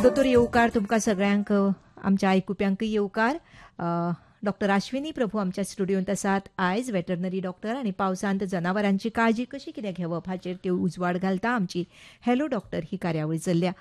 दोतोर येवकार तुमकां सगळ्यांक आमच्या आयकुप्यांक येवकार. डॉक्टर अश्विनी प्रभू आमच्या स्टुडियोंत आसात. आयज वेटरनरी डॉक्टर आनी पावसांत जनावरांची काळजी कशी कितें घेवप हाचेर त्यो उजवाड घालता. आमची हॅलो डॉक्टर ही कार्यावळ चल्ल्या.